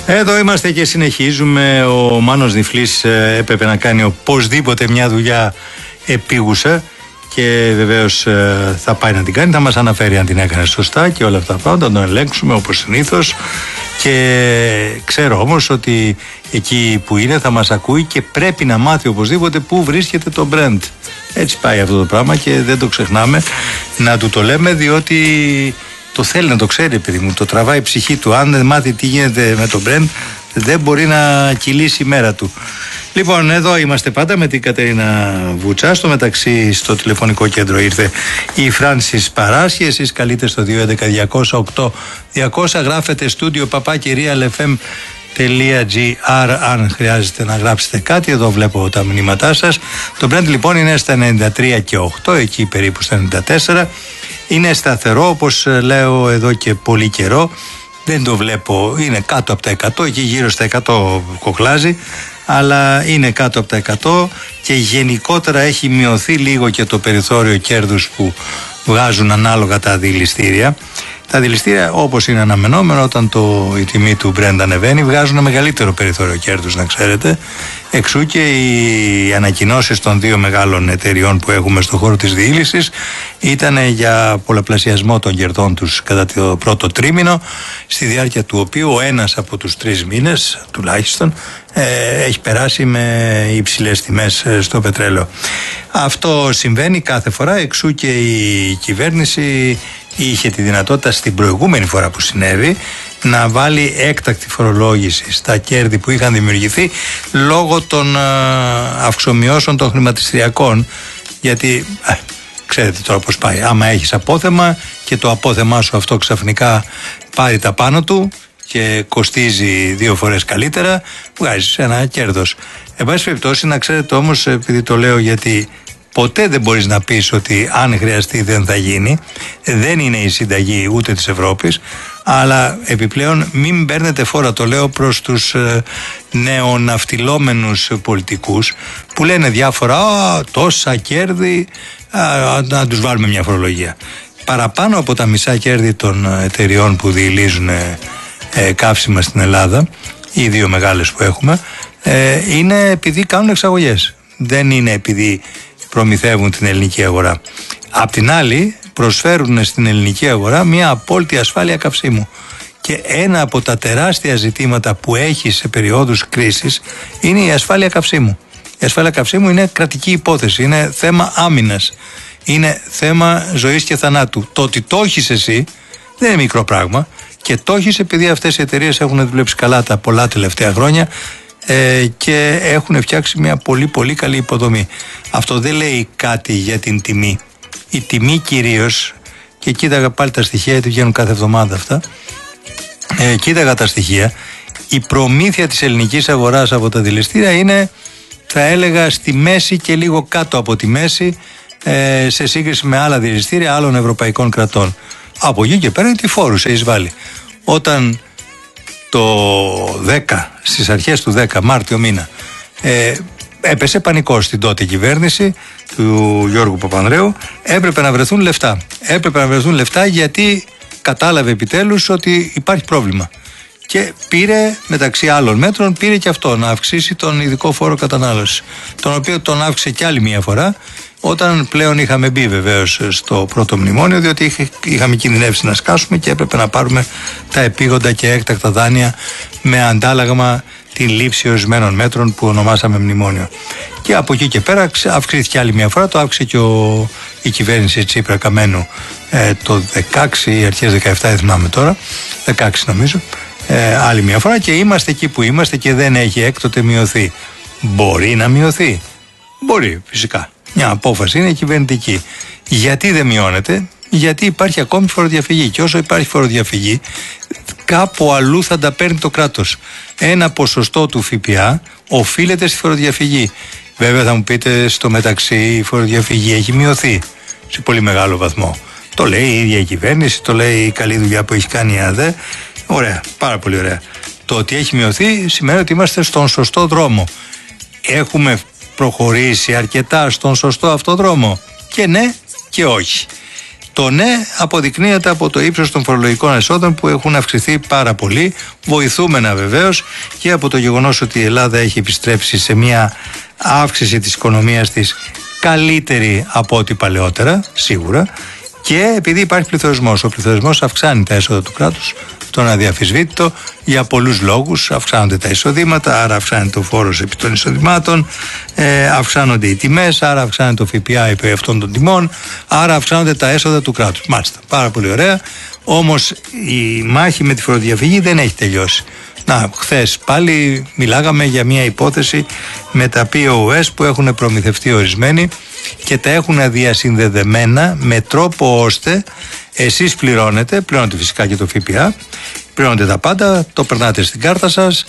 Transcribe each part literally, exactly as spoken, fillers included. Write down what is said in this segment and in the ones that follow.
Εδώ είμαστε και συνεχίζουμε. Ο Μάνος Νιφλής έπρεπε να κάνει οπωσδήποτε μια δουλειά επίγουσα και βεβαίως θα πάει να την κάνει, θα μας αναφέρει αν την έκανε σωστά και όλα αυτά τα πράγματα, να τον ελέγξουμε όπως συνήθως. Και ξέρω όμως ότι εκεί που είναι θα μας ακούει και πρέπει να μάθει οπωσδήποτε πού βρίσκεται το Brent. Έτσι πάει αυτό το πράγμα και δεν το ξεχνάμε να του το λέμε, διότι το θέλει να το ξέρει, παιδί μου, το τραβάει η ψυχή του. Αν δεν μάθει τι γίνεται με τον Brent, δεν μπορεί να κυλήσει η μέρα του. Λοιπόν, εδώ είμαστε πάντα με την Κατερίνα Βουτσά. Στο μεταξύ, στο τηλεφωνικό κέντρο ήρθε η Φράνσις Παράσχη. Εσείς καλείτε στο δύο έντεκα διακόσια οκτώ διακόσια, γράφετε στούντιο παπάκι realfm.gr αν χρειάζεται να γράψετε κάτι. Εδώ βλέπω τα μηνύματά σας. Το Brent λοιπόν είναι στα ενενήντα τρία και οκτώ, εκεί περίπου στα ενενήντα τέσσερα. Είναι σταθερό, όπως λέω εδώ και πολύ καιρό. Δεν το βλέπω, είναι κάτω από τα εκατό, εκεί γύρω στα εκατό κοκλάζει, αλλά είναι κάτω από τα εκατό και γενικότερα έχει μειωθεί λίγο και το περιθώριο κέρδους που βγάζουν ανάλογα τα δηληστήρια. Τα δηληστήρια, όπως είναι αναμενόμενο, όταν το, η τιμή του Brent ανεβαίνει, βγάζουν μεγαλύτερο περιθώριο κέρδους, να ξέρετε. Εξού και οι ανακοινώσεις των δύο μεγάλων εταιριών που έχουμε στον χώρο της διήλυσης ήταν για πολλαπλασιασμό των κερδών τους κατά το πρώτο τρίμηνο, στη διάρκεια του οποίου ο ένας από τους τρεις μήνες τουλάχιστον ε, έχει περάσει με υψηλές τιμές στο πετρέλαιο. Αυτό συμβαίνει κάθε φορά, εξού και η κυβέρνηση είχε τη δυνατότητα στην προηγούμενη φορά που συνέβη να βάλει έκτακτη φορολόγηση στα κέρδη που είχαν δημιουργηθεί λόγω των ε, αυξομοιώσεων των χρηματιστηριακών, γιατί ε, ξέρετε τώρα πως πάει, άμα έχεις απόθεμα και το απόθεμά σου αυτό ξαφνικά πάρει τα πάνω του και κοστίζει δύο φορές καλύτερα, βγάζεις ένα κέρδος. Εν πάση περιπτώσει, να ξέρετε όμως, επειδή το λέω γιατί ποτέ δεν μπορείς να πεις ότι αν χρειαστεί δεν θα γίνει, δεν είναι η συνταγή ούτε της Ευρώπης, αλλά επιπλέον μην παίρνετε φόρα, το λέω προς τους ε, νεοναυτιλόμενους πολιτικούς που λένε διάφορα, α, τόσα κέρδη, α, να τους βάλουμε μια φορολογία. Παραπάνω από τα μισά κέρδη των εταιριών που διηλίζουν ε, ε, καύσιμα στην Ελλάδα, οι δύο μεγάλες που έχουμε, ε, είναι επειδή κάνουν εξαγωγές. Δεν είναι επειδή προμηθεύουν την ελληνική αγορά. Απ' την άλλη, προσφέρουν στην ελληνική αγορά μια απόλυτη ασφάλεια καυσίμου. Και ένα από τα τεράστια ζητήματα που έχει σε περιόδους κρίσης είναι η ασφάλεια καυσίμου. Η ασφάλεια καυσίμου είναι κρατική υπόθεση, είναι θέμα άμυνας, είναι θέμα ζωής και θανάτου. Το ότι το έχεις εσύ δεν είναι μικρό πράγμα και το έχεις επειδή αυτές οι εταιρείες έχουν δουλέψει καλά τα πολλά τελευταία χρόνια ε, και έχουν φτιάξει μια πολύ πολύ καλή υποδομή. Αυτό δεν λέει κάτι για την τιμή. Η τιμή κυρίως, και κοίταγα πάλι τα στοιχεία, γιατί βγαίνουν κάθε εβδομάδα αυτά, ε, κοίταγα τα στοιχεία, η προμήθεια της ελληνικής αγοράς από τα δηληστήρια είναι, θα έλεγα, στη μέση και λίγο κάτω από τη μέση ε, σε σύγκριση με άλλα δηληστήρια άλλων ευρωπαϊκών κρατών. Από εκεί και πέρα είναι τη φόρου σε εισβάλλει. Όταν το δέκα, στις αρχές του δέκα, Μάρτιο μήνα, ε, έπεσε πανικός στην τότε κυβέρνηση του Γιώργου Παπανδρέου, έπρεπε να βρεθούν λεφτά. Έπρεπε να βρεθούν λεφτά γιατί κατάλαβε επιτέλους ότι υπάρχει πρόβλημα. Και πήρε, μεταξύ άλλων μέτρων, πήρε και αυτό, να αυξήσει τον ειδικό φόρο κατανάλωσης, τον οποίο τον αύξησε κι άλλη μία φορά, όταν πλέον είχαμε μπει βεβαίως στο πρώτο μνημόνιο, διότι είχαμε κινδυνεύσει να σκάσουμε και έπρεπε να πάρουμε τα επίγοντα και έκτακτα δάνεια με αντάλλαγμα την λήψη ορισμένων μέτρων που ονομάσαμε μνημόνιο. Και από εκεί και πέρα αυξήθηκε άλλη μια φορά, το αύξησε και ο, η κυβέρνηση Τσίπρα Καμένου ε, το δεκαέξι, αρχές δεκαεπτά, δεν θυμάμαι τώρα, δεκαέξι νομίζω, ε, άλλη μια φορά, και είμαστε εκεί που είμαστε και δεν έχει έκτοτε μειωθεί. Μπορεί να μειωθεί. Μπορεί, φυσικά. Μια απόφαση είναι κυβερνητική. Γιατί δεν μειώνεται? Γιατί υπάρχει ακόμη φοροδιαφυγή. Και όσο υπάρχει φοροδιαφυγή, κάπου αλλού θα τα παίρνει το κράτος. Ένα ποσοστό του ΦΠΑ οφείλεται στη φοροδιαφυγή. Βέβαια θα μου πείτε, στο μεταξύ η φοροδιαφυγή έχει μειωθεί σε πολύ μεγάλο βαθμό. Το λέει η ίδια η κυβέρνηση, το λέει η καλή δουλειά που έχει κάνει η ΑΔΕ. Ωραία, πάρα πολύ ωραία. Το ότι έχει μειωθεί σημαίνει ότι είμαστε στον σωστό δρόμο. Έχουμε προχωρήσει αρκετά στον σωστό αυτό δρόμο? Και ναι και όχι. Το ναι αποδεικνύεται από το ύψος των φορολογικών εσόδων που έχουν αυξηθεί πάρα πολύ, βοηθούμενα βεβαίως και από το γεγονός ότι η Ελλάδα έχει επιστρέψει σε μια αύξηση της οικονομίας της καλύτερη από ό,τι παλαιότερα, σίγουρα, και επειδή υπάρχει πληθωρισμός. Ο πληθωρισμός αυξάνει τα έσοδα του κράτους, αυτό είναι αδιαφυσβήτητο, για πολλούς λόγους. Αυξάνονται τα εισοδήματα, άρα αυξάνεται ο φόρος επί των εισοδημάτων, ε, αυξάνονται οι τιμές, άρα αυξάνεται το ΦΠΑ επί αυτών των τιμών, άρα αυξάνονται τα έσοδα του κράτους. Μάλιστα, πάρα πολύ ωραία. Όμως η μάχη με τη φοροδιαφυγή δεν έχει τελειώσει. Να, χθες πάλι μιλάγαμε για μια υπόθεση με τα πι ο ες που έχουν προμηθευτεί ορισμένοι και τα έχουν διασυνδεδεμένα με τρόπο ώστε εσείς πληρώνετε, πληρώνετε φυσικά και το ΦΠΑ, πληρώνετε τα πάντα, το περνάτε στην κάρτα σας,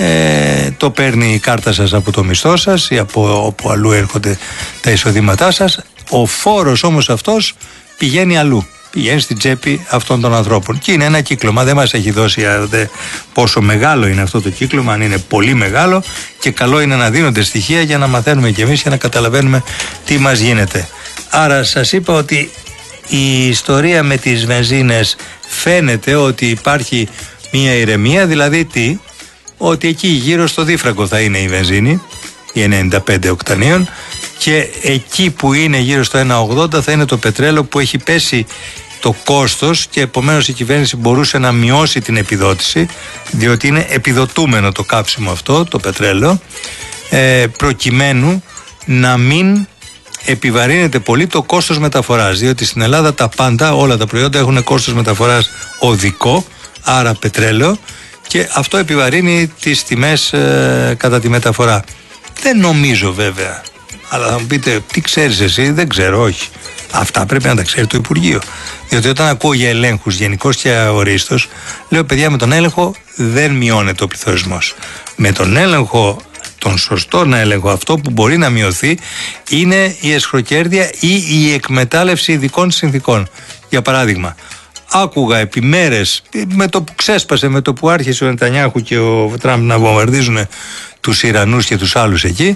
ε, το παίρνει η κάρτα σας από το μισθό σας ή από όπου αλλού έρχονται τα εισοδήματά σας. Ο φόρος όμως αυτός πηγαίνει αλλού. Πηγαίνει στην τσέπη αυτών των ανθρώπων. Και είναι ένα κύκλωμα. Δεν μας έχει δώσει δε, πόσο μεγάλο είναι αυτό το κύκλωμα, αν είναι πολύ μεγάλο, και καλό είναι να δίνονται στοιχεία για να μαθαίνουμε κι εμείς και να καταλαβαίνουμε τι μας γίνεται. Άρα σας είπα ότι η ιστορία με τις βενζίνες φαίνεται ότι υπάρχει μια ηρεμία, δηλαδή τι, ότι εκεί γύρω στο δίφραγκο θα είναι η βενζίνη, η ενενήντα πέντε οκτανίων, και εκεί που είναι γύρω στο ένα ογδόντα θα είναι το πετρέλαιο, που έχει πέσει το κόστος και επομένως η κυβέρνηση μπορούσε να μειώσει την επιδότηση, διότι είναι επιδοτούμενο το κάψιμο αυτό, το πετρέλαιο, ε, προκειμένου να μην επιβαρύνεται πολύ το κόστος μεταφοράς, διότι στην Ελλάδα τα πάντα, όλα τα προϊόντα έχουν κόστος μεταφοράς οδικό, άρα πετρέλαιο, και αυτό επιβαρύνει τις τιμές ε, κατά τη μεταφορά. Δεν νομίζω βέβαια, αλλά θα μου πείτε τι ξέρεις εσύ, δεν ξέρω, όχι. Αυτά πρέπει να τα ξέρει το Υπουργείο. Διότι όταν ακούω για ελέγχους γενικώς και αορίστως, λέω παιδιά, με τον έλεγχο δεν μειώνεται ο πληθωρισμός. Με τον έλεγχο, τον σωστό έλεγχο, αυτό που μπορεί να μειωθεί είναι η εσχροκέρδεια ή η εκμετάλλευση ειδικών συνθήκων. Για παράδειγμα, άκουγα επί μέρες, με το που ξέσπασε, με το που άρχισε ο Νετανιάχου και ο Τραμπ να βομβαρδίζουν τους Ιρανούς και τους άλλους εκεί,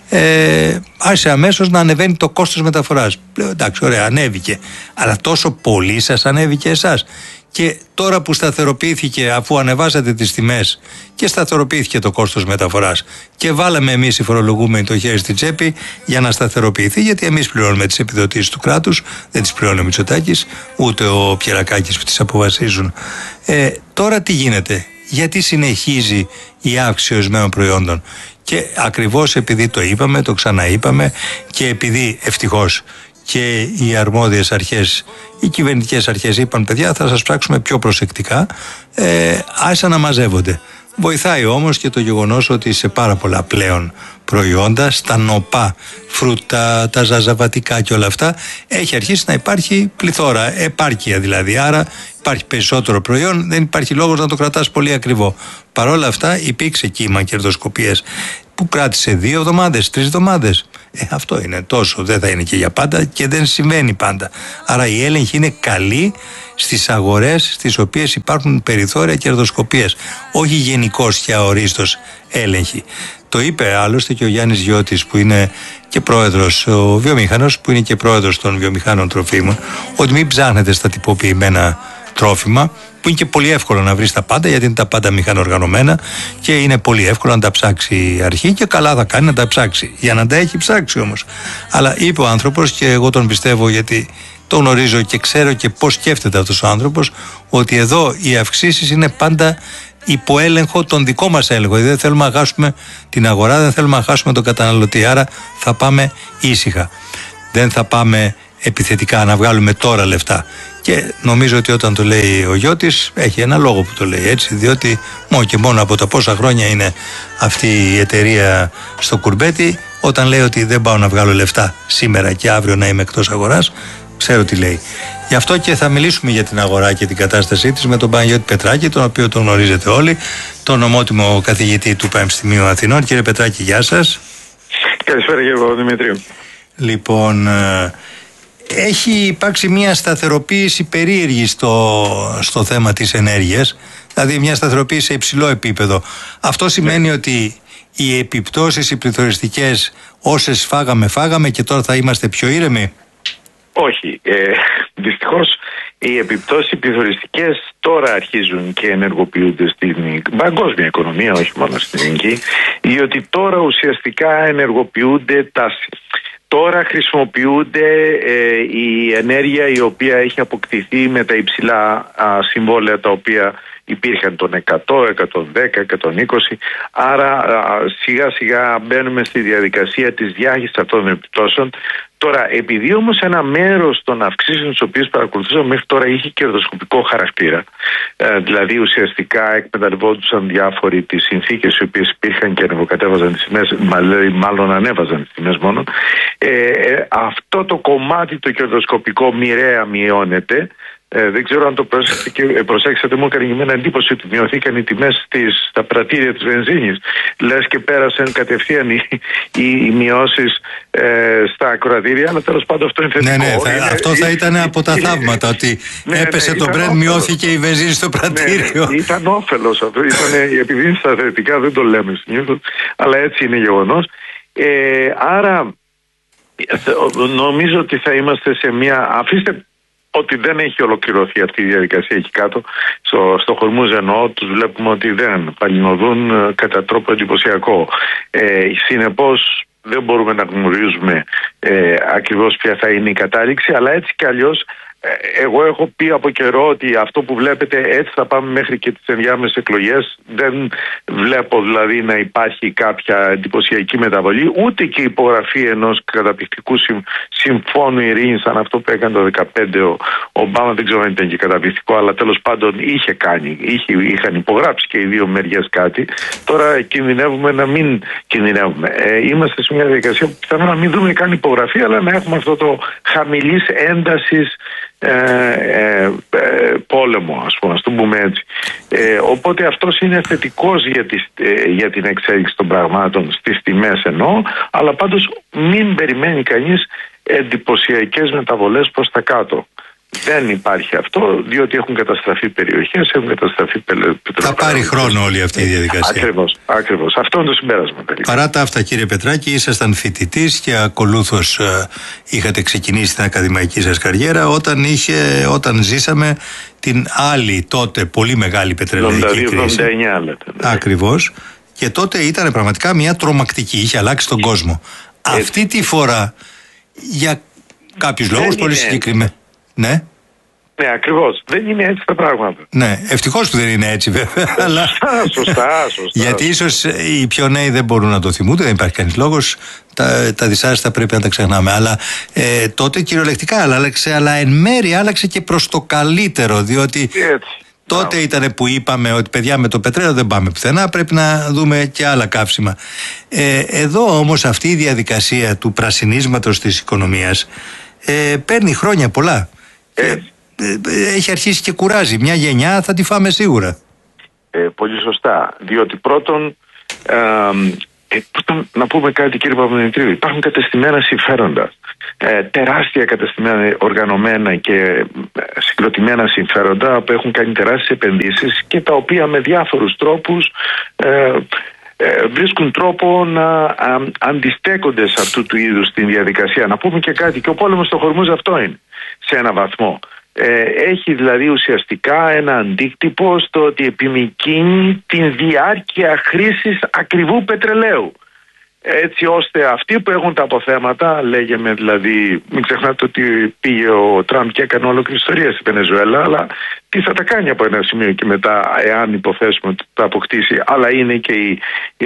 ε, άρχισε αμέσως να ανεβαίνει το κόστος μεταφοράς. Λέω εντάξει, ωραία, ανέβηκε, αλλά τόσο πολύ σας ανέβηκε εσάς? Και τώρα που σταθεροποιήθηκε, αφού ανεβάσατε τις τιμές και σταθεροποιήθηκε το κόστος μεταφοράς και βάλαμε εμείς οι φορολογούμενοι το χέρι στην τσέπη για να σταθεροποιηθεί, γιατί εμείς πληρώνουμε τις επιδοτήσεις του κράτους, δεν τις πληρώνει ο Μητσοτάκης ούτε ο Πιερακάκης που τις αποφασίζουν. Ε, τώρα τι γίνεται? Γιατί συνεχίζει η αύξηση ορισμένων προϊόντων? Και ακριβώς επειδή το είπαμε, το ξαναείπαμε, και επειδή ευτυχώς και οι αρμόδιες αρχές, οι κυβερνητικές αρχές είπαν παιδιά θα σας πράξουμε πιο προσεκτικά, ε, άρχισαν να μαζεύονται. Βοηθάει όμως και το γεγονός ότι σε πάρα πολλά πλέον προϊόντα, στα νοπά, φρούτα, τα ζαζαβατικά και όλα αυτά, έχει αρχίσει να υπάρχει πληθώρα, επάρκεια δηλαδή. Άρα υπάρχει περισσότερο προϊόν, δεν υπάρχει λόγος να το κρατάς πολύ ακριβό. Παρ' όλα αυτά υπήρξε κύμα κερδοσκοπίες που κράτησε δύο εβδομάδες, τρεις εβδομάδες. Ε, αυτό είναι τόσο, δεν θα είναι και για πάντα και δεν συμβαίνει πάντα. Άρα η έλεγχη είναι καλή στις αγορές στις οποίες υπάρχουν περιθώρια κερδοσκοπίες, όχι γενικώς και αορίστως έλεγχη. Το είπε άλλωστε και ο Γιάννης Γιώτης, που είναι και πρόεδρος, ο βιομηχανός που είναι και πρόεδρος των βιομηχάνων τροφίμων, ότι μην ψάχνετε στα τυποποιημένα τρόφιμα, που είναι και πολύ εύκολο να βρεις τα πάντα, γιατί είναι τα πάντα μηχανοργανωμένα και είναι πολύ εύκολο να τα ψάξει η αρχή, και καλά θα κάνει να τα ψάξει, για να τα έχει ψάξει όμως. Αλλά είπε ο άνθρωπος, και εγώ τον πιστεύω γιατί τον γνωρίζω και ξέρω και πώς σκέφτεται αυτός ο άνθρωπος, ότι εδώ οι αυξήσεις είναι πάντα υπό έλεγχο, τον δικό μας έλεγχο. Δεν θέλουμε να χάσουμε την αγορά, δεν θέλουμε να χάσουμε τον καταναλωτή. Άρα θα πάμε ήσυχα. Δεν θα πάμε επιθετικά να βγάλουμε τώρα λεφτά. Και νομίζω ότι όταν το λέει ο Γιώτης έχει ένα λόγο που το λέει έτσι, διότι μόνο και μόνο από τα πόσα χρόνια είναι αυτή η εταιρεία στο κουρμπέτι, όταν λέει ότι δεν πάω να βγάλω λεφτά σήμερα και αύριο να είμαι εκτός αγοράς, ξέρω τι λέει. Γι' αυτό και θα μιλήσουμε για την αγορά και την κατάστασή της με τον Παναγιώτη Πετράκη, τον οποίο τον γνωρίζετε όλοι, τον ομότιμο καθηγητή του Πανεπιστημίου Αθηνών. Κύριε Πετράκη, γεια σας. Καλησπέρα κύριε Παπαδημητρίου. Λοιπόν, έχει υπάρξει μια σταθεροποίηση περίεργη στο, στο θέμα της ενέργειας, δηλαδή μια σταθεροποίηση σε υψηλό επίπεδο. Αυτό σημαίνει ναι. ότι οι επιπτώσεις, οι πληθωριστικές, όσες φάγαμε, φάγαμε και τώρα θα είμαστε πιο ήρεμοι? Όχι. Ε, Δυστυχώς οι επιπτώσεις πληθωριστικές τώρα αρχίζουν και ενεργοποιούνται στην παγκόσμια οικονομία, όχι μόνο στην ελληνική, διότι τώρα ουσιαστικά ενεργοποιούνται τα... Τώρα χρησιμοποιούνται ε, η ενέργεια η οποία έχει αποκτηθεί με τα υψηλά α, συμβόλαια τα οποία υπήρχαν των εκατό, εκατόν δέκα, εκατόν είκοσι. Άρα α, σιγά σιγά μπαίνουμε στη διαδικασία της διάχυσης αυτών των επιπτώσεων. Τώρα, επειδή όμως ένα μέρος των αυξήσεων τις οποίες παρακολουθούσαμε μέχρι τώρα είχε κερδοσκοπικό χαρακτήρα, ε, δηλαδή ουσιαστικά εκμεταλλευόντουσαν διάφοροι τις συνθήκες οι οποίες υπήρχαν και ανεβοκατέβαζαν τις τιμές, μάλλον ανέβαζαν τις τιμές μόνο, ε, ε, αυτό το κομμάτι το κερδοσκοπικό μοιραία μειώνεται. Ε, δεν ξέρω αν το προσέξατε, μου έκανε και εμένα εντύπωση ότι μειωθήκαν οι τιμές στις, στα πρατήρια της βενζίνης. Λες και πέρασαν κατευθείαν οι, οι, οι μειώσεις ε, στα ακροατήρια, αλλά τέλος πάντων αυτό είναι θετικό. Ναι, ναι, θα, είναι, αυτό θα ήταν από τα θαύματα, ότι ναι, έπεσε ναι, το Brent, μειώθηκε η βενζίνη στο πρατήριο. Ναι, ναι, ήταν όφελος αυτό, ήταν, επειδή είναι στα θετικά δεν το λέμε συνήθως, αλλά έτσι είναι γεγονός. Ε, άρα νομίζω ότι θα είμαστε σε μια... Αφήστε ότι δεν έχει ολοκληρωθεί αυτή η διαδικασία εκεί κάτω. Στο, στο Χορμούζ εννοώ, τους βλέπουμε ότι δεν παλινοδούν κατά τρόπο εντυπωσιακό. Ε, συνεπώς δεν μπορούμε να γνωρίζουμε ε, ακριβώς ποια θα είναι η κατάληξη, αλλά έτσι κι αλλιώς εγώ έχω πει από καιρό ότι αυτό που βλέπετε έτσι θα πάμε μέχρι και τις ενδιάμεσες εκλογές. Δεν βλέπω δηλαδή να υπάρχει κάποια εντυπωσιακή μεταβολή, ούτε και υπογραφή ενός καταπληκτικού συμφώνου ειρήνης σαν αυτό που έκανε το δεκαπέντε ο Ομπάμα. Δεν ξέρω αν ήταν και καταπληκτικό, αλλά τέλος πάντων είχε κάνει, είχε, είχαν υπογράψει και οι δύο μεριές κάτι. Τώρα κινδυνεύουμε να μην κινδυνεύουμε. Ε, είμαστε σε μια διαδικασία που πιθανόν να μην δούμε καν υπογραφή, αλλά να έχουμε αυτό το χαμηλής έντασης Ε, ε, ε, πόλεμο, ας πούμε, ας το πούμε έτσι. Ε, οπότε αυτός είναι θετικός για, τις, ε, για την εξέλιξη των πραγμάτων στις τιμές εννοώ, αλλά πάντως μην περιμένει κανείς εντυπωσιακές μεταβολές προς τα κάτω. Δεν υπάρχει αυτό, διότι έχουν καταστραφεί περιοχές, έχουν καταστραφεί πετρελαιοκίνητα. Θα πάρει χρόνο όλη αυτή η διαδικασία. Ακριβώς, ακριβώς. Αυτό είναι το συμπέρασμα. Παρά τα αυτά, κύριε Πετράκη, ήσασταν φοιτητής και ακολούθως ε, είχατε ξεκινήσει την ακαδημαϊκή σας καριέρα όταν, είχε, όταν ζήσαμε την άλλη τότε πολύ μεγάλη πετρελαϊκή κρίση. εβδομήντα εννιά λέτε. Ναι. Ακριβώς. Και τότε ήταν πραγματικά μια τρομακτική, είχε αλλάξει τον κόσμο. Έτσι. Αυτή τη φορά, για κάποιους λόγους πολύ συγκεκριμένα. Ναι. Ναι, ακριβώς. Δεν είναι έτσι τα πράγματα. Ναι, ευτυχώς που δεν είναι έτσι βέβαια. Αλλά... Σωστά, σωστά, σωστά. Γιατί ίσως οι πιο νέοι δεν μπορούν να το θυμούνται, δεν υπάρχει κανείς λόγος. Τα, τα δυσάρεστα πρέπει να τα ξεχνάμε. Αλλά ε, τότε κυριολεκτικά άλλαξε, αλλά εν μέρει άλλαξε και προς το καλύτερο. Διότι έτσι. τότε ήταν που είπαμε ότι παιδιά με το πετρέλαιο δεν πάμε πουθενά, πρέπει να δούμε και άλλα καύσιμα. Ε, εδώ όμως αυτή η διαδικασία του πρασινίσματος της οικονομίας ε, παίρνει χρόνια πολλά. Ε, έχει αρχίσει και κουράζει. Μια γενιά θα τη φάμε σίγουρα. Ε, πολύ σωστά. Διότι πρώτον, ε, ε, πρώτον να πούμε κάτι, κύριε Παπαδημητρίου, υπάρχουν κατεστημένα συμφέροντα. Ε, τεράστια κατεστημένα οργανωμένα και συγκροτημένα συμφέροντα που έχουν κάνει τεράστιες επενδύσεις και τα οποία με διάφορους τρόπους ε, ε, βρίσκουν τρόπο να α, αντιστέκονται σε αυτού του είδους την διαδικασία. Να πούμε και κάτι, και ο πόλεμος στο Χορμούζ αυτό είναι σε ένα βαθμό. Ε, έχει δηλαδή ουσιαστικά ένα αντίκτυπο στο ότι επιμικρύνει την διάρκεια χρήσης ακριβού πετρελαίου. Έτσι ώστε αυτοί που έχουν τα αποθέματα, λέγαμε δηλαδή, μην ξεχνάτε ότι πήγε ο Τραμπ και έκανε ολόκληρη ιστορία στη Βενεζουέλα, αλλά τι θα τα κάνει από ένα σημείο και μετά, εάν υποθέσουμε ότι τα αποκτήσει. Αλλά είναι και οι,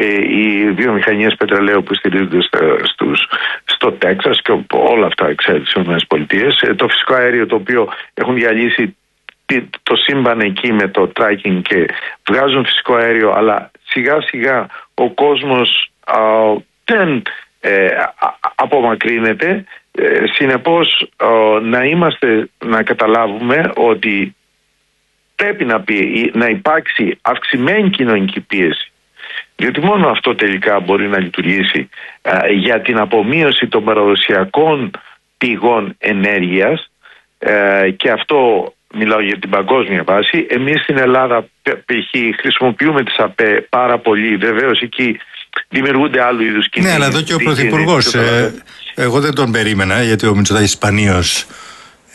οι βιομηχανίες πετρελαίου που στηρίζονται στους, στο Τέξας και όλα αυτά εξαίρεση στις ΗΠΑ. Το φυσικό αέριο το οποίο έχουν διαλύσει το σύμπαν εκεί με το τράκινγκ και βγάζουν φυσικό αέριο, αλλά σιγά σιγά ο κόσμος Uh, δεν ε, απομακρύνεται. Ε, συνεπώς uh, να είμαστε, να καταλάβουμε ότι πρέπει να, πει, να υπάρξει αυξημένη κοινωνική πίεση, διότι μόνο αυτό τελικά μπορεί να λειτουργήσει uh, για την απομείωση των παραδοσιακών πηγών ενέργειας uh, και αυτό μιλάω για την παγκόσμια βάση. Εμείς στην Ελλάδα π.χ. χρησιμοποιούμε τις ΑΠΕ πάρα πολύ, βεβαίως εκεί δημιουργούνται άλλου είδους κινδύνοι. Ναι, αλλά εδώ και ο Πρωθυπουργός, ε, εγώ δεν τον περίμενα, γιατί ο Μητσοτάκης σπανίως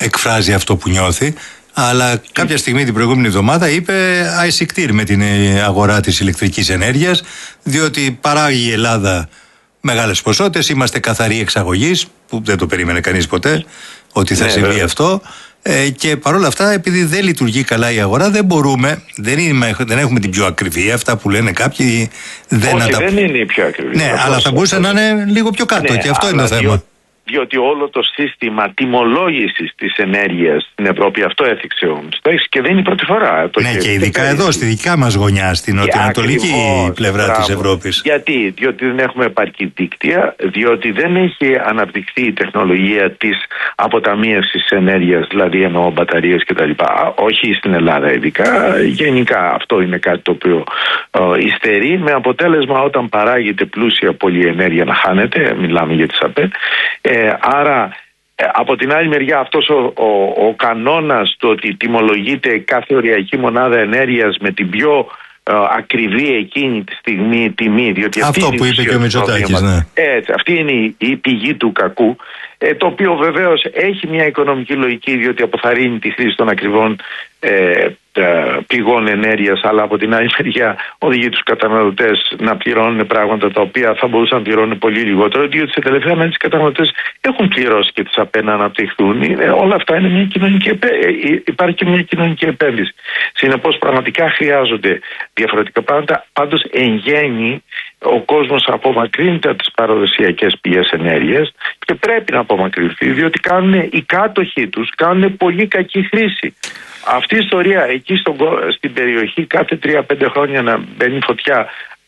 εκφράζει αυτό που νιώθει. Αλλά κάποια στιγμή την προηγούμενη εβδομάδα είπε αισικτήρ με την αγορά της ηλεκτρικής ενέργειας, διότι παράγει η Ελλάδα μεγάλες ποσότητες, είμαστε καθαροί εξαγωγής, που δεν το περίμενε κανείς ποτέ ότι θα ναι, συμβεί βέβαια. αυτό. Ε, και παρόλα αυτά, επειδή δεν λειτουργεί καλά η αγορά, δεν μπορούμε, δεν, είναι, δεν έχουμε την πιο ακριβή, αυτά που λένε κάποιοι. Δεν, Όχι, τα... δεν είναι η πιο ακριβή. Ναι, αλλά θα μπορούσε να είναι λίγο πιο κάτω, ναι, και αυτό είναι το θέμα. Διό... Διότι όλο το σύστημα τιμολόγησης της ενέργειας στην Ευρώπη, αυτό έθιξε ο Μητσοτάκης και δεν είναι η πρώτη φορά. Το ναι, και ειδικά εδώ, στη δικιά μας γωνιά, στην νοτιοανατολική πλευρά μπράβο. της Ευρώπης. Γιατί, διότι δεν έχουμε επαρκή δίκτυα, διότι δεν έχει αναπτυχθεί η τεχνολογία της αποταμίευσης ενέργειας, δηλαδή εννοώ μπαταρίες κτλ. Όχι στην Ελλάδα ειδικά, γενικά αυτό είναι κάτι το οποίο ε, υστερεί, με αποτέλεσμα όταν παράγεται πλούσια πολυενέργεια να χάνεται, μιλάμε για τις ΑΠΕ. Ε, άρα ε, από την άλλη μεριά αυτός ο, ο, ο κανόνας του ότι τιμολογείται κάθε οριακή μονάδα ενέργειας με την πιο ε, ακριβή εκείνη τη στιγμή τιμή, διότι αυτό αυτή που είπε και ο Μητσοτάκης, ναι. Έτσι, αυτή είναι η, η πηγή του κακού, ε, το οποίο βεβαίως έχει μια οικονομική λογική, διότι αποθαρρύνει τη χρήση των ακριβών ε, πηγών ενέργειας, αλλά από την άλλη μεριά οδηγεί τους καταναλωτές να πληρώνουν πράγματα τα οποία θα μπορούσαν να πληρώνουν πολύ λιγότερο, διότι σε τελευταία ανάλυση οι καταναλωτές έχουν πληρώσει και τις ΑΠΕ να αναπτυχθούν. Είναι, όλα αυτά είναι μια κοινωνική επένδυση. Υπάρχει και μια κοινωνική επένδυση. Συνεπώς πραγματικά χρειάζονται διαφορετικά πράγματα. Πάντως εν γέννη ο κόσμος απομακρύνεται από τις παραδοσιακές πηγές ενέργειας και πρέπει να απομακρυνθεί, διότι κάνουν, οι κάτοχοι τους κάνουν πολύ κακή χρήση. Αυτή η ιστορία εκεί στον, στην περιοχή κάθε τρία πέντε χρόνια να μπαίνει φωτιά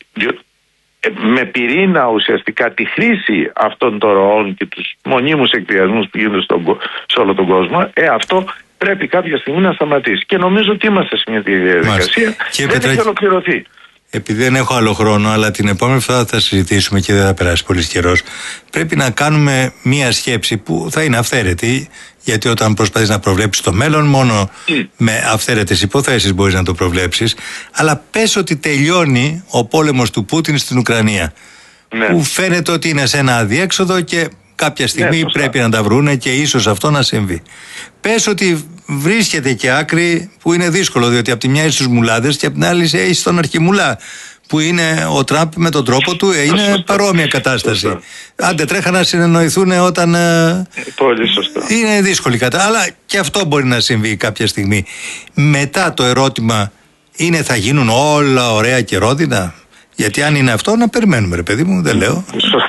με πυρήνα ουσιαστικά τη χρήση αυτών των ροών και τους μονίμους εκβιασμούς που γίνονται στον, σε όλο τον κόσμο, ε, αυτό πρέπει κάποια στιγμή να σταματήσει. Και νομίζω ότι είμαστε σε μια διαδικασία, δεν Πετράκη... έχει ολοκληρωθεί. Επειδή δεν έχω άλλο χρόνο, αλλά την επόμενη φορά θα συζητήσουμε και δεν θα περάσει πολύ καιρός, πρέπει να κάνουμε μία σκέψη που θα είναι αυθαίρετη, γιατί όταν προσπαθείς να προβλέψεις το μέλλον, μόνο mm. με αυθαίρετες υποθέσεις μπορείς να το προβλέψεις. Αλλά πες ότι τελειώνει ο πόλεμος του Πούτιν στην Ουκρανία, ναι. που φαίνεται ότι είναι σε ένα αδιέξοδο και κάποια στιγμή ναι, πρέπει να τα βρούνε και ίσως αυτό να συμβεί. Πες ότι βρίσκεται και άκρη που είναι δύσκολο, διότι από τη μια είσαι στους μουλάδες και από την άλλη είσαι στον αρχιμουλά, που είναι ο Τραμπ με τον τρόπο του, είναι σωστά. παρόμοια κατάσταση. Σωστά. Άντε τρέχα να συνεννοηθούν όταν πολύ σωστά. είναι δύσκολη κατάσταση. Αλλά και αυτό μπορεί να συμβεί κάποια στιγμή. Μετά το ερώτημα είναι, θα γίνουν όλα ωραία και ρόδινα? Γιατί αν είναι αυτό, να περιμένουμε, ρε παιδί μου, δεν λέω.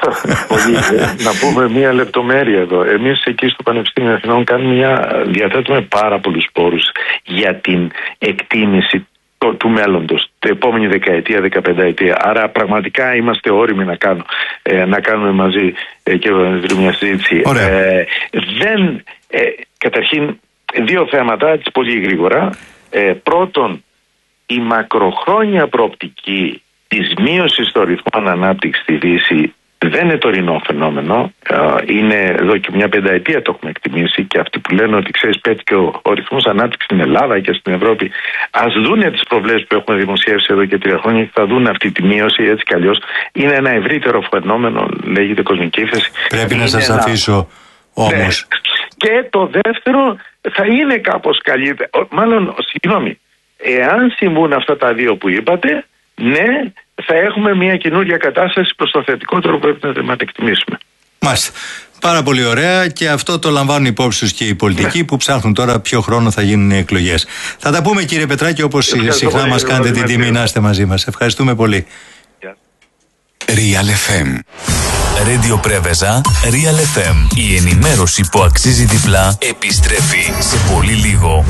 Να πούμε μία λεπτομέρεια εδώ. Εμείς εκεί στο Πανεπιστήμιο Αθηνών κάνουμε μια, διαθέτουμε πάρα πολλούς πόρους για την εκτίμηση του, του μέλλοντος, την επόμενη δεκαετία, δεκαπενταετία. Άρα πραγματικά είμαστε όριμοι να, κάνω, ε, να κάνουμε μαζί ε, και μια συζήτηση. Ε, δεν, ε, καταρχήν, δύο θέματα, έτσι πολύ γρήγορα. Ε, πρώτον, η μακροχρόνια προοπτική της μείωσης των ρυθμών ανάπτυξης στη Δύση δεν είναι τωρινό φαινόμενο. Είναι εδώ και μια πενταετία το έχουμε εκτιμήσει, και αυτοί που λένε ότι ξέρεις πέτυχε ο, ο ρυθμός ανάπτυξης στην Ελλάδα και στην Ευρώπη, ας δούνε τις προβλέψεις που έχουμε δημοσιεύσει εδώ και τρία χρόνια και θα δουν αυτή τη μείωση, έτσι κι αλλιώς. Είναι ένα ευρύτερο φαινόμενο, λέγεται κοσμική ύφεση. Πρέπει είναι να σας ένα... αφήσω όμως. Ναι. Και το δεύτερο θα είναι κάπως καλύτερο. Μάλλον, συγγνώμη, εάν συμβούν αυτά τα δύο που είπατε, ναι, θα έχουμε μια καινούργια κατάσταση προς το θετικότερο που πρέπει να εκτιμήσουμε. Μάλιστα. Πάρα πολύ ωραία, και αυτό το λαμβάνουν υπόψη τους και οι πολιτικοί, ναι. που ψάχνουν τώρα ποιο χρόνο θα γίνουν οι εκλογές. Θα τα πούμε, κύριε Πετράκη, όπως συχνά πολύ, μας κάνετε την τιμή να είστε μαζί μας. Ευχαριστούμε πολύ. Yeah. Real εφ εμ. Radio Preveza, Real εφ εμ. Η ενημέρωση που αξίζει διπλά επιστρέφει σε πολύ λίγο.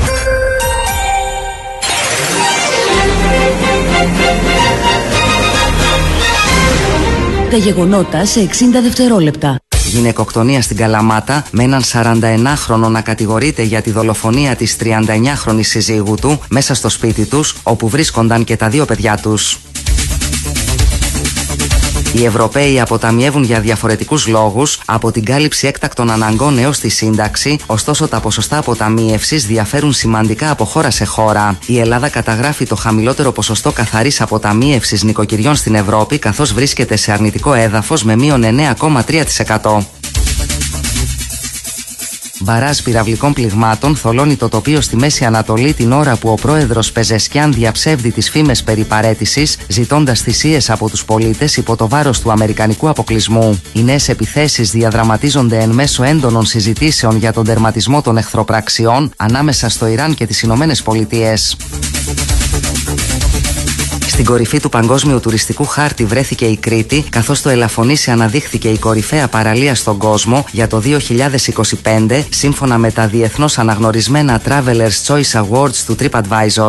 Τα γεγονότα σε εξήντα δευτερόλεπτα. Γυναικοκτονία στην Καλαμάτα, με έναν σαρανταενάχρονο να κατηγορείται για τη δολοφονία της τριανταεννιάχρονης συζύγου του μέσα στο σπίτι τους, όπου βρίσκονταν και τα δύο παιδιά τους. Οι Ευρωπαίοι αποταμιεύουν για διαφορετικούς λόγους, από την κάλυψη έκτακτων αναγκών έως τη σύνταξη, ωστόσο τα ποσοστά αποταμίευσης διαφέρουν σημαντικά από χώρα σε χώρα. Η Ελλάδα καταγράφει το χαμηλότερο ποσοστό καθαρής αποταμίευσης νοικοκυριών στην Ευρώπη, καθώς βρίσκεται σε αρνητικό έδαφος με μείον εννέα κόμμα τρία τοις εκατό. Μπαράζ πυραυλικών πληγμάτων θολώνει το τοπίο στη Μέση Ανατολή την ώρα που ο πρόεδρος Πεζεσκιάν διαψεύδει τις φήμες περί παραίτησης, ζητώντας θυσίες από τους πολίτες υπό το βάρος του αμερικανικού αποκλεισμού. Οι νέες επιθέσεις διαδραματίζονται εν μέσω έντονων συζητήσεων για τον τερματισμό των εχθροπραξιών ανάμεσα στο Ιράν και τις Ηνωμένες Πολιτείες. Στην κορυφή του παγκόσμιου τουριστικού χάρτη βρέθηκε η Κρήτη, καθώς το Ελαφωνήσι αναδείχθηκε η κορυφαία παραλία στον κόσμο για το δύο χιλιάδες είκοσι πέντε, σύμφωνα με τα διεθνώς αναγνωρισμένα Travelers Choice Awards του TripAdvisor.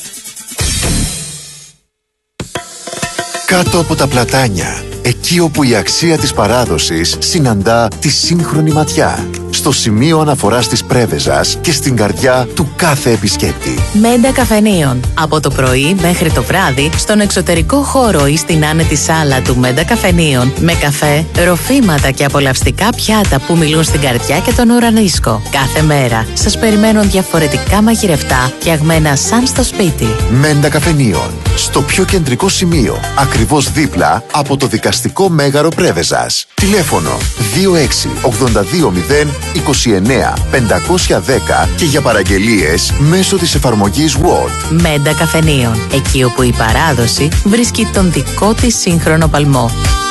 Κάτω από τα πλατάνια, εκεί όπου η αξία της παράδοσης συναντά τη σύγχρονη ματιά. Στο σημείο αναφοράς της Πρέβεζας και στην καρδιά του κάθε επισκέπτη. Μέντα Καφενείων. Από το πρωί μέχρι το βράδυ, στον εξωτερικό χώρο ή στην άνετη σάλα του Μέντα Καφενείων, με καφέ, ροφήματα και απολαυστικά πιάτα που μιλούν στην καρδιά και τον ουρανίσκο. Κάθε μέρα σας περιμένουν διαφορετικά μαγειρευτά, φτιαγμένα σαν στο σπίτι. Μέντα Καφενείων. Στο πιο κεντρικό σημείο, ακριβώς δίπλα από το δικαστικό μέγαρο Πρέβεζας. Τηλέφωνο δύο έξι ογδόντα δύο μηδέν είκοσι εννέα πεντακόσια δέκα και για παραγγελίες μέσω της εφαρμογής Word. Μέντα Καφενείων. Εκεί όπου η παράδοση βρίσκει τον δικό της σύγχρονο παλμό.